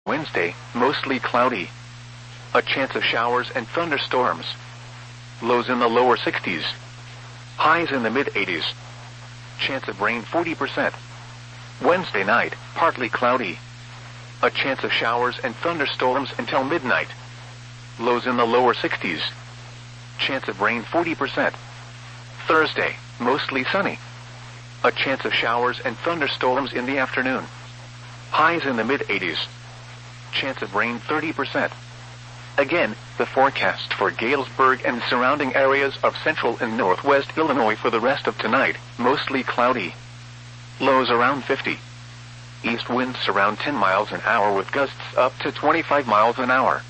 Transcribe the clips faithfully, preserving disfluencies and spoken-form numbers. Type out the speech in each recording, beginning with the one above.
Wednesday, mostly cloudy. A chance of showers and thunderstorms. Lows in the lower sixties. Highs in the mid-eighties. Chance of rain forty percent. Wednesday night, partly cloudy. A chance of showers and thunderstorms until midnight. Lows in the lower sixties. Chance of rain forty percent. Thursday, mostly sunny. A chance of showers and thunderstorms in the afternoon. Highs in the mid-eighties. Chance of rain thirty percent. Again, the forecast for Galesburg and surrounding areas of central and northwest Illinois for the rest of tonight, mostly cloudy. Lows around fifty. East winds around ten miles an hour with gusts up to twenty-five miles an hour.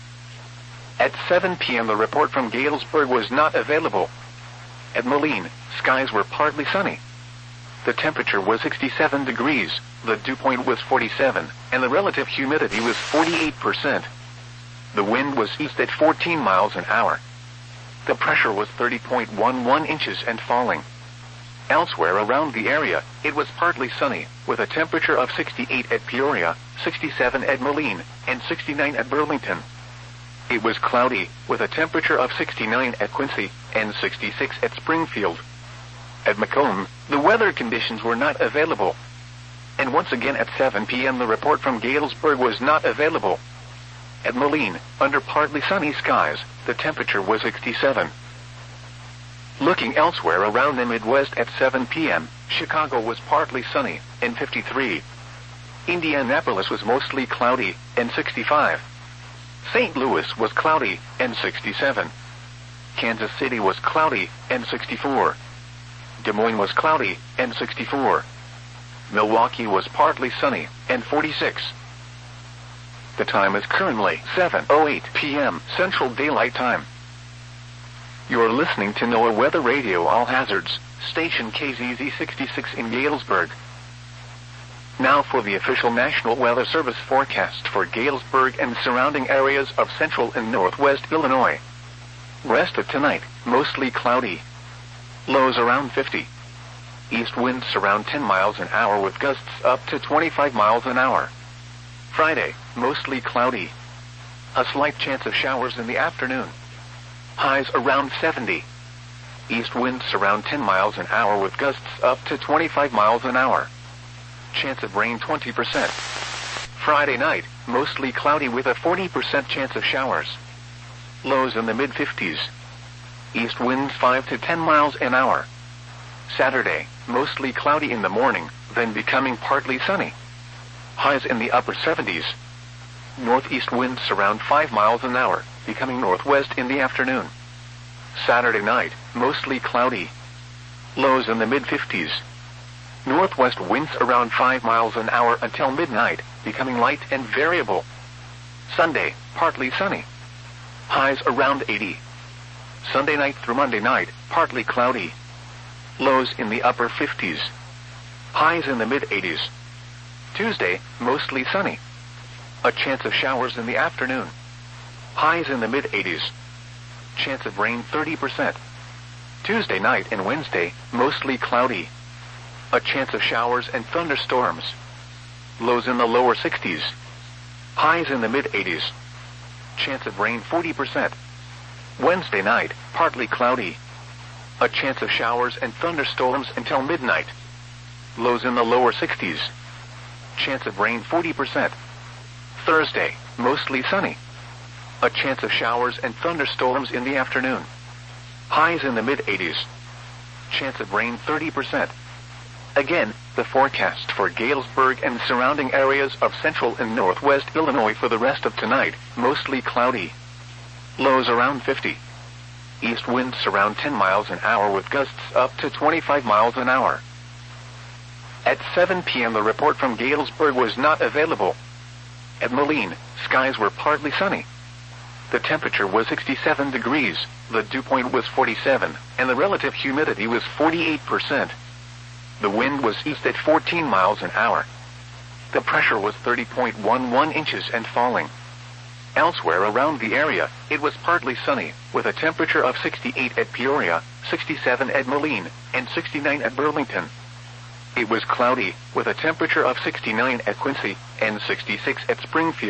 At seven p m the report from Galesburg was not available. At Moline, skies were partly sunny. The temperature was sixty-seven degrees, the dew point was forty-seven, and the relative humidity was forty-eight percent. The wind was east at fourteen miles an hour. The pressure was thirty point one one inches and falling. Elsewhere around the area, it was partly sunny, with a temperature of sixty-eight at Peoria, sixty-seven at Moline, and sixty-nine at Burlington. It was cloudy, with a temperature of sixty-nine at Quincy, and sixty-six at Springfield. At Macomb, the weather conditions were not available. And once again at seven p m the report from Galesburg was not available. At Moline, under partly sunny skies, the temperature was sixty-seven. Looking elsewhere around the Midwest at seven p m, Chicago was partly sunny, and fifty-three. Indianapolis was mostly cloudy, and sixty-five. Saint Louis was cloudy, and sixty-seven. Kansas City was cloudy, and sixty-four. Des Moines was cloudy, and sixty-four. Milwaukee was partly sunny, and forty-six. The time is currently seven oh eight p m Central Daylight Time. You're listening to NOAA Weather Radio All Hazards, station K Z Z sixty-six in Galesburg. Now for the official National Weather Service forecast for Galesburg and surrounding areas of central and northwest Illinois. Rest of tonight, mostly cloudy. Lows around fifty. East winds around ten miles an hour with gusts up to twenty-five miles an hour. Friday, mostly cloudy. A slight chance of showers in the afternoon. Highs around seventy. East winds around ten miles an hour with gusts up to twenty-five miles an hour. Chance of rain twenty percent. Friday night, mostly cloudy with a forty percent chance of showers. Lows in the mid-fifties. East winds five to ten miles an hour. Saturday, mostly cloudy in the morning, then becoming partly sunny. Highs in the upper seventies. Northeast winds around five miles an hour, becoming northwest in the afternoon. Saturday night, mostly cloudy. Lows in the mid-fifties. Northwest winds around five miles an hour until midnight, becoming light and variable. Sunday, partly sunny. Highs around eighty. Sunday night through Monday night, partly cloudy. Lows in the upper fifties. Highs in the mid-eighties. Tuesday, mostly sunny. A chance of showers in the afternoon. Highs in the mid-eighties. Chance of rain thirty percent. Tuesday night and Wednesday, mostly cloudy. A chance of showers and thunderstorms. Lows in the lower sixties. Highs in the mid-eighties. Chance of rain forty percent. Wednesday night, partly cloudy. A chance of showers and thunderstorms until midnight. Lows in the lower sixties. Chance of rain forty percent. Thursday, mostly sunny. A chance of showers and thunderstorms in the afternoon. Highs in the mid-eighties. Chance of rain thirty percent. Again, the forecast for Galesburg and surrounding areas of central and northwest Illinois for the rest of tonight, mostly cloudy. Lows around fifty. East winds around ten miles an hour with gusts up to twenty-five miles an hour. At seven p m the report from Galesburg was not available. At Moline, skies were partly sunny. The temperature was sixty-seven degrees, the dew point was forty-seven, and the relative humidity was forty-eight percent. The wind was east at fourteen miles an hour. The pressure was thirty point one one inches and falling. Elsewhere around the area, it was partly sunny, with a temperature of sixty-eight at Peoria, sixty-seven at Moline, and sixty-nine at Burlington. It was cloudy, with a temperature of sixty-nine at Quincy, and sixty-six at Springfield.